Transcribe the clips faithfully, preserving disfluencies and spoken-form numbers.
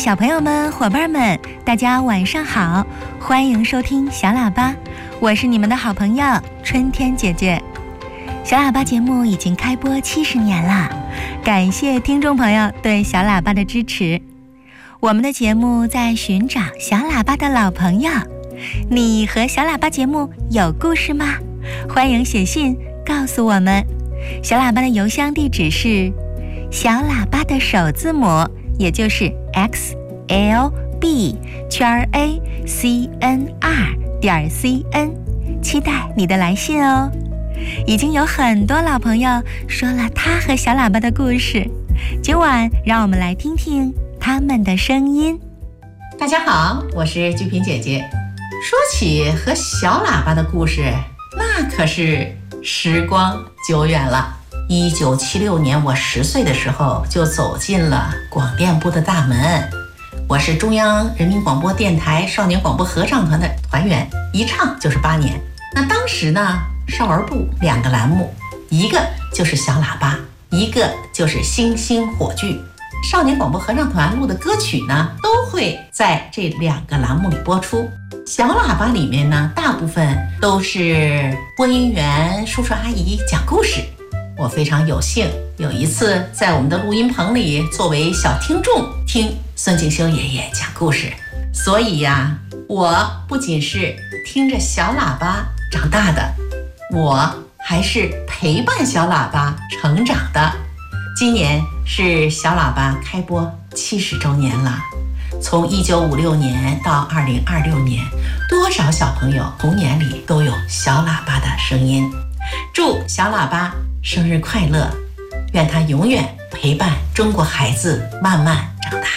小朋友们、伙伴们，大家晚上好，欢迎收听小喇叭，我是你们的好朋友春天姐姐。小喇叭节目已经开播七十年了，感谢听众朋友对小喇叭的支持。我们的节目在寻找小喇叭的老朋友，你和小喇叭节目有故事吗？欢迎写信告诉我们。小喇叭的邮箱地址是小喇叭的首字母，也就是 X L B 圈 A C N 二 点 C N， 期待你的来信哦。已经有很多老朋友说了他和小喇叭的故事，今晚让我们来听听他们的声音。 大家好，我是鞠萍姐姐。说起和小喇叭的故事，那可是时光久远了。一九七六年，我十岁的时候就走进了广电部的大门。我是中央人民广播电台少年广播合唱团的团员，一唱就是八年。那当时呢，少儿部两个栏目，一个就是小喇叭，一个就是星星火炬。少年广播合唱团录的歌曲呢，都会在这两个栏目里播出。小喇叭里面呢，大部分都是播音员叔叔阿姨讲故事。我非常有幸有一次在我们的录音棚里作为小听众听孙敬修爷爷讲故事，所以呀，我不仅是听着小喇叭长大的，我还是陪伴小喇叭成长的。今年是小喇叭开播七十周年了，从一九五六年到二零二六年，多少小朋友童年里都有小喇叭的声音。祝小喇叭生日快乐，愿他永远陪伴中国孩子慢慢长大。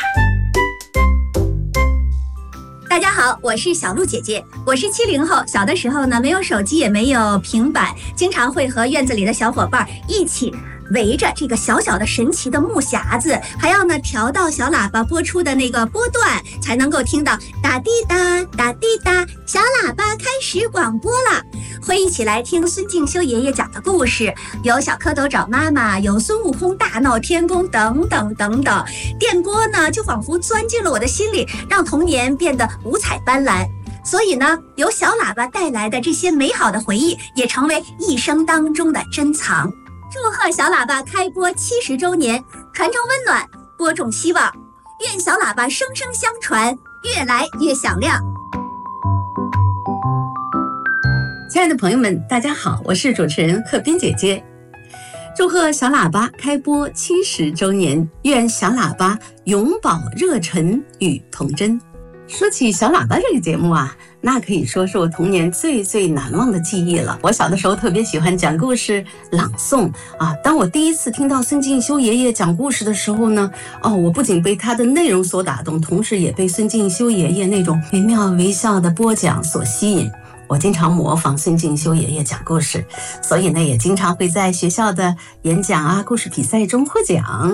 大家好，我是小鹿姐姐，我是七零后。小的时候呢，没有手机也没有平板，经常会和院子里的小伙伴一起围着这个小小的神奇的木匣子，还要呢调到小喇叭播出的那个波段，才能够听到哒滴哒哒滴哒，小喇叭开始广播了。会一起来听孙敬修爷爷讲的故事，有小蝌蚪找妈妈，有孙悟空大闹天宫，等等等等。电波呢，就仿佛钻进了我的心里，让童年变得五彩斑斓。所以呢，由小喇叭带来的这些美好的回忆，也成为一生当中的珍藏。祝贺小喇叭开播七十周年，传承温暖，播种希望，愿小喇叭声声相传，越来越响亮。 亲爱的朋友们，大家好，我是主持人贺斌姐姐。祝贺小喇叭开播七十周年，愿小喇叭永葆热忱与童真。说起小喇叭这个节目啊，那可以说是我童年最最难忘的记忆了。我小的时候特别喜欢讲故事、朗诵啊。当我第一次听到孙敬修爷爷讲故事的时候呢，哦，我不仅被他的内容所打动，同时也被孙敬修爷爷那种惟妙惟肖的播讲所吸引。我经常模仿孙敬修爷爷讲故事，所以呢，也经常会在学校的演讲啊、故事比赛中获奖。